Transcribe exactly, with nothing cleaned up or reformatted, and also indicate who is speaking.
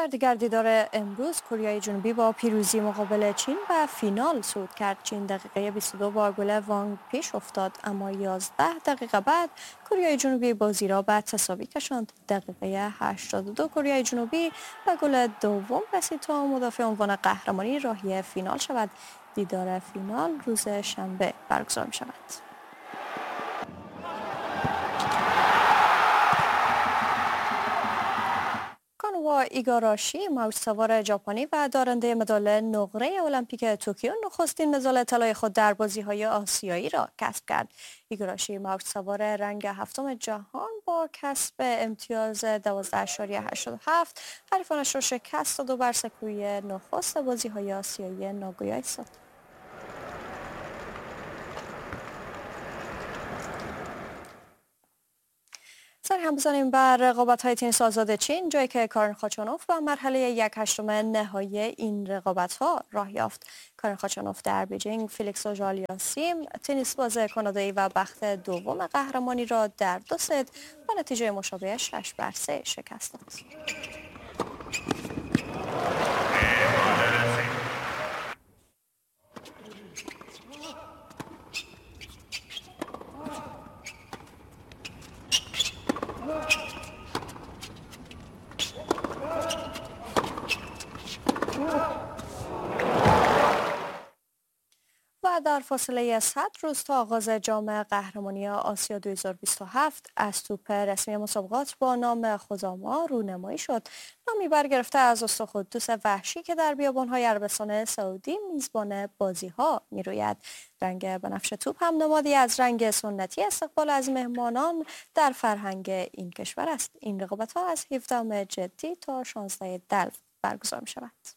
Speaker 1: در دیگر دیدار امروز کره جنوبی با پیروزی مقابل چین و فینال صعود کرد. چین دقیقه بیست و دو با گل وانگ پیش افتاد، اما یازده دقیقه بعد کره جنوبی بازی را به تساوی کشاند. دقیقه هشتاد و دو کره جنوبی و گل دوم رسید تا مدافع عنوان قهرمانی راهی فینال شود. دیدار فینال روز شنبه برگزار می شود. کانوا ایگاراشی، موج‌سوار ژاپنی و دارنده مدال نقره المپیک توکیو، نخستین مدال طلای خود در بازی‌های آسیایی را کسب کرد. ایگاراشی، موج‌سوار رنگ هفتم جهان، با کسب امتیاز دوازده اشاریه هشتاد و هفت حریفانش را شکست داد و بر سکوی نخست بازی‌های آسیایی ناگویا ایستاد. سر هم بزنیم بر رقابت‌های تنیس آزاد چین، جایی که کارن خاچانوف به مرحله یک هشتم نهایی این رقابت‌ها راه یافت. کارن خاچانوف در بیجینگ فیلیکس اوژالیاسیم، تنیس باز کانادایی و بخت دوم قهرمانی را در دو ست با نتیجه مشابه شش بر سه شکست داد. و در فاصله صد روز تا آغاز جام قهرمانی آسیا دو هزار و بیست و هفت از توپ رسمی مسابقات با نام خوزاما رونمایی شد. نامی برگرفته از استخوان قدوس وحشی که در بیابان‌های عربستان سعودی میزبان بازی‌ها می‌روید. رنگ بنفش توپ هم نمادی از رنگ سنتی استقبال از مهمانان در فرهنگ این کشور است. این رقابت‌ها از هفدهم جدی تا شانزدهم دلو برگزار می‌شود.